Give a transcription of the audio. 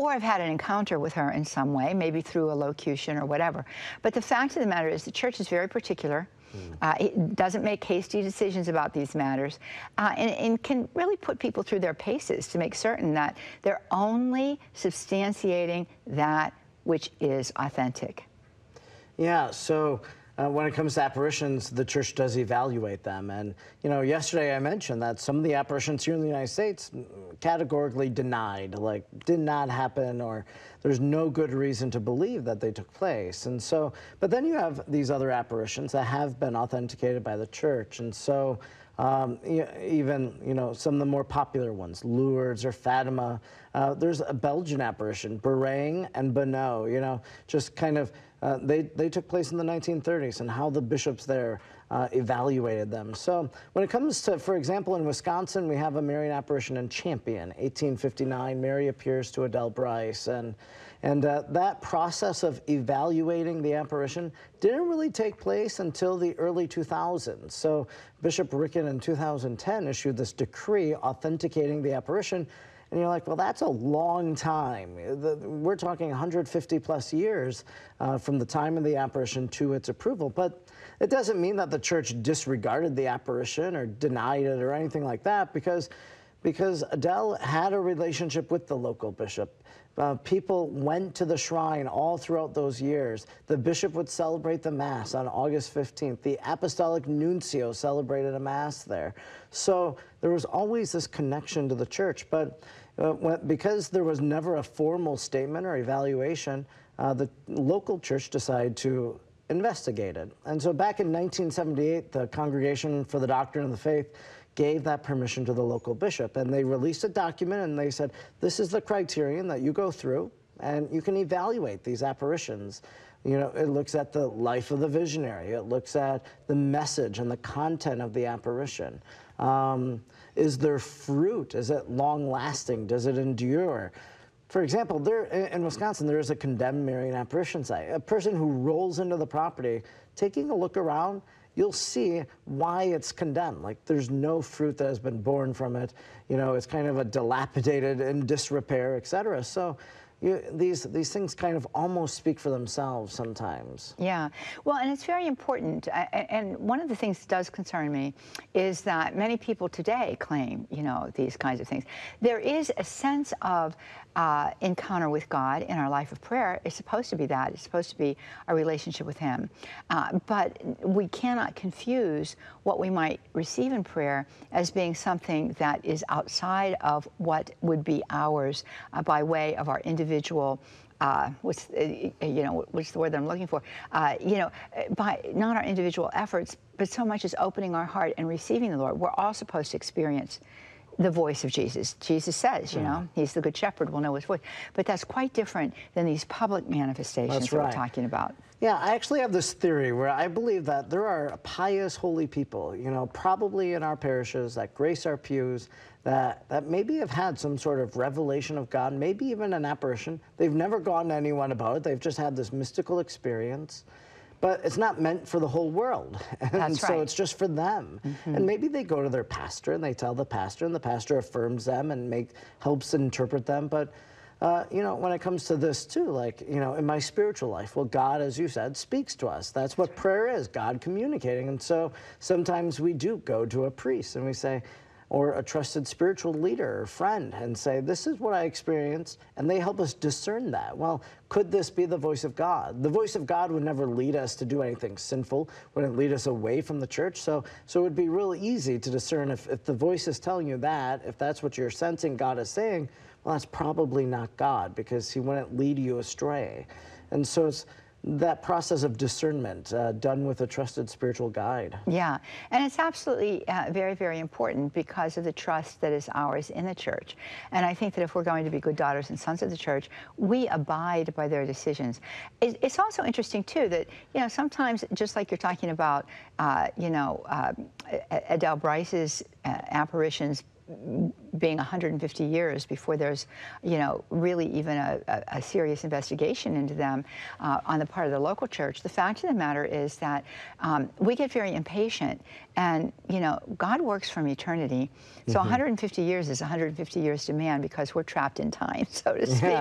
or I've had an encounter with her in some way, maybe through a locution or whatever. But the fact of the matter is the church is very particular. It doesn't make hasty decisions about these matters, and can really put people through their paces to make certain that they're only substantiating that which is authentic. Yeah, so when it comes to apparitions, the church does evaluate them. And, you know, yesterday I mentioned that some of the apparitions here in the United States categorically denied, like did not happen, or there's no good reason to believe that they took place. And so, but then you have these other apparitions that have been authenticated by the church. And so even, you know, some of the more popular ones, Lourdes or Fatima, there's a Belgian apparition, Beraing and Bonneau, you know, just kind of, they took place in the 1930s, and how the bishops there evaluated them. So when it comes to, for example, in Wisconsin, we have a Marian apparition in Champion, 1859. Mary appears to Adele Bryce, and that process of evaluating the apparition didn't really take place until the early 2000s. So Bishop Ricken in 2010 issued this decree authenticating the apparition. And you're like, well, that's a long time. We're talking 150 plus years from the time of the apparition to its approval. But it doesn't mean that the church disregarded the apparition or denied it or anything like that, because Adele had a relationship with the local bishop. People went to the shrine all throughout those years. The bishop would celebrate the Mass on August 15th. The Apostolic Nuncio celebrated a Mass there. So there was always this connection to the church. But because there was never a formal statement or evaluation, the local church decided to investigate it. And so back in 1978, the Congregation for the Doctrine of the Faith gave that permission to the local bishop, and they released a document, and they said, this is the criterion that you go through, and you can evaluate these apparitions. You know, it looks at the life of the visionary, it looks at the message and the content of the apparition. Is there fruit? Is it long-lasting? Does it endure? For example, there in Wisconsin, there is a condemned Marian apparition site. A person who rolls into the property, taking a look around, you'll see why it's condemned. Like, there's no fruit that has been born from it. You know, it's kind of a dilapidated, in disrepair, etc. So these things kind of almost speak for themselves sometimes. Yeah, well, and it's very important. And one of the things that does concern me is that many people today claim, you know, these kinds of things. There is a sense of encounter with God in our life of prayer. It's supposed to be that. It's supposed to be our relationship with Him. But we cannot confuse what we might receive in prayer as being something that is outside of what would be ours by way of our individual, what's the word that I'm looking for? By not our individual efforts, but so much as opening our heart and receiving the Lord. We're all supposed to experience the voice of Jesus. Jesus says, you know, He's the good shepherd, we'll know His voice. But that's quite different than these public manifestations that we're talking about. Yeah, I actually have this theory where I believe that there are pious, holy people, you know, probably in our parishes that grace our pews, that maybe have had some sort of revelation of God, maybe even an apparition. They've never gone to anyone about it. They've just had this mystical experience. But it's not meant for the whole world. And so it's just for them. And maybe they go to their pastor and they tell the pastor, and the pastor affirms them and helps interpret them. But you know, when it comes to this too, like, you know, in my spiritual life, well, God, as you said, speaks to us. That's what prayer is, God communicating. And so sometimes we do go to a priest and we say, or a trusted spiritual leader or friend, and say, this is what I experienced, and they help us discern that. Well, could this be the voice of God? The voice of God would never lead us to do anything sinful, wouldn't lead us away from the church, so it would be real easy to discern if the voice is telling you that, if that's what you're sensing God is saying, well, that's probably not God, because He wouldn't lead you astray. And so it's that process of discernment done with a trusted spiritual guide. Yeah, and it's absolutely very, very important because of the trust that is ours in the church. And I think that if we're going to be good daughters and sons of the church, we abide by their decisions. It's also interesting, too, that, you know, sometimes, just like you're talking about, Adele Bryce's apparitions being 150 years before there's, you know, really even a serious investigation into them on the part of the local church. The fact of the matter is that we get very impatient, and, you know, God works from eternity. So 150 years is 150 years to man, because we're trapped in time, so to speak.